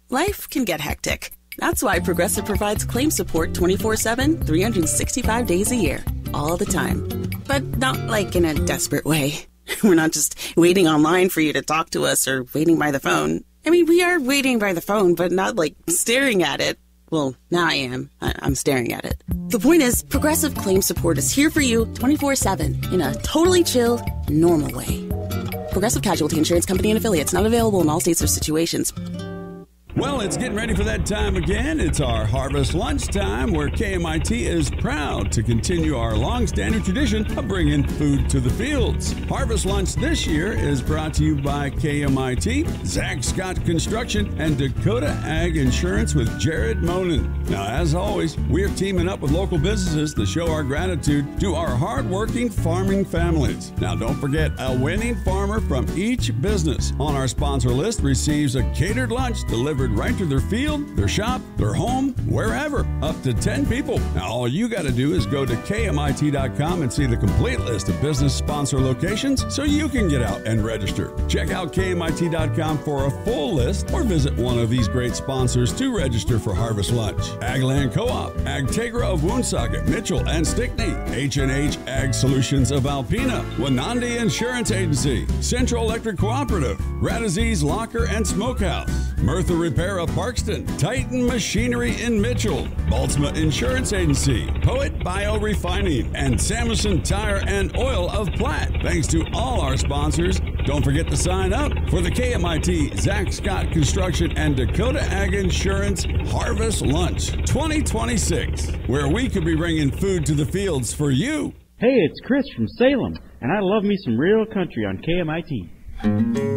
life can get hectic. That's why Progressive provides claim support 24/7, 365 days a year, all the time. But not like in a desperate way. We're not just waiting online for you to talk to us or waiting by the phone. I mean, we are waiting by the phone, but not like staring at it. Well, now I am. I'm staring at it. The point is, Progressive Claim Support is here for you 24/7 in a totally chill, normal way. Progressive Casualty Insurance Company and affiliates, not available in all states or situations. Well, it's getting ready for that time again. It's our Harvest Lunch time, where KMIT is proud to continue our long-standing tradition of bringing food to the fields. Harvest Lunch this year is brought to you by KMIT, Zach Scott Construction, and Dakota Ag Insurance with Jared Monin. Now, as always, we're teaming up with local businesses to show our gratitude to our hard-working farming families. Now, don't forget, a winning farmer from each business on our sponsor list receives a catered lunch delivered right to their field, their shop, their home, wherever, up to 10 people. Now, all you got to do is go to KMIT.com and see the complete list of business sponsor locations so you can get out and register. Check out KMIT.com for a full list or visit one of these great sponsors to register for Harvest Lunch. Agland Co-op, Agtegra of Woonsocket, Mitchell and Stickney, H&H Ag Solutions of Alpena, Wanandi Insurance Agency, Central Electric Cooperative, Radazzi's Locker and Smokehouse, Mertha Repair of Parkston, Titan Machinery in Mitchell, Baltzma Insurance Agency, Poet Biorefining, and Samuelson Tire and Oil of Platte. Thanks to all our sponsors. Don't forget to sign up for the KMIT, Zach Scott Construction, and Dakota Ag Insurance Harvest Lunch 2026, where we could be bringing food to the fields for you. Hey, it's Chris from Salem, and I love me some real country on KMIT.